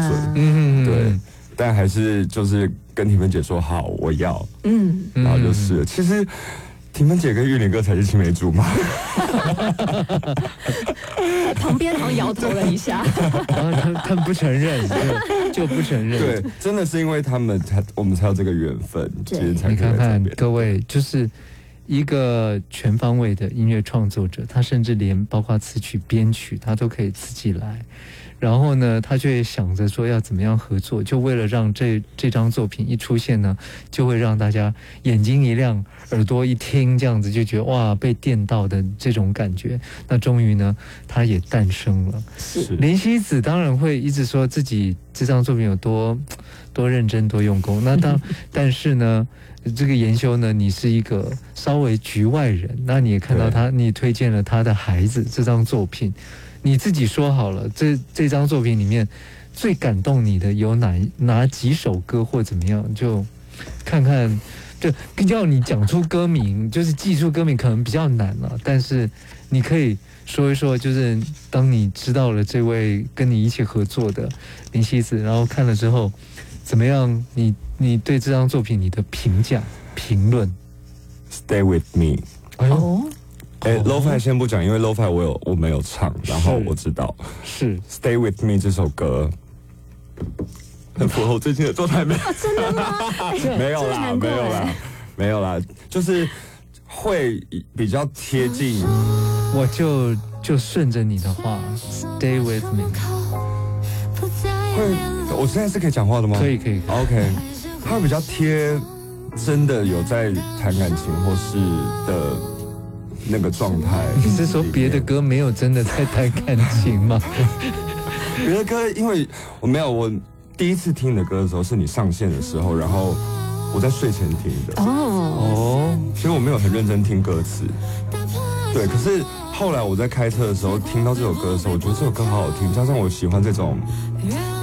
顺，对， 但还是就是跟婷芬姐说好，我要，然后就是了。其实婷芬姐跟玉林哥才是青梅竹马。 旁边好像摇头了一下， 然后他们不承认，就不承认。 对，真的是因为他们我们才有这个缘分，其实才你看看各位，就是一个全方位的音乐创作者，他甚至连包括词曲编曲，他都可以自己来。然后呢，他就会想着说要怎么样合作，就为了让这张作品一出现呢，就会让大家眼睛一亮，耳朵一听，这样子就觉得哇，被电到的这种感觉。那终于呢，它也诞生了。林夕子当然会一直说自己这张作品有多认真、多用功。那但是呢，这个研修呢，你是一个稍微局外人，那你也看到他，你推荐了他的孩子这张作品。你自己说好了，这张作品里面最感动你的有哪几首歌或怎么样？就看看，就要你讲出歌名，就是记住歌名可能比较难了，但是你可以说一说，就是当你知道了这位跟你一起合作的林夕子，然后看了之后怎么样？你对这张作品你的评价评论 ？Stay with me。 哎呦。 Lo-Fi 先不讲，因为 Lo-Fi 我没有唱，然后我知道是 Stay with me 这首歌很符合我最近的状态。没有， 真的吗？ 没有啦，就是会比较贴近。 我就顺着你的话 ，Stay with me。 会，我现在是可以讲话的吗？ 可以。 OK， 它会比较贴，真的有在谈感情或是的。那个状态， 你是说别的歌没有真的在谈感情吗？ 别的歌，因为我第一次听你的歌的时候是你上线的时候，然后我在睡前听的。所以我没有很认真听歌词。对，可是后来我在开车的时候听到这首歌的时候，我觉得这首歌好好听，加上我喜欢这种